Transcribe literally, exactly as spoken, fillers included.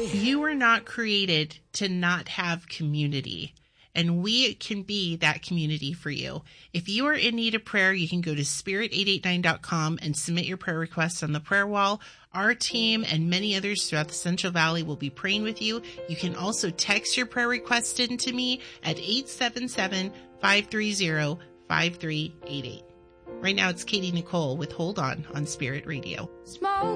You were not created to not have community, and we can be that community for you. If you are in need of prayer, you can go to spirit eight eight nine dot com and submit your prayer requests on the prayer wall. Our team and many others throughout the Central Valley will be praying with you. You can also text your prayer request in to me at eight seven seven, five three zero, five three eight eight. Right now, it's Katie Nicole with Hold On on Spirit Radio. Smoke.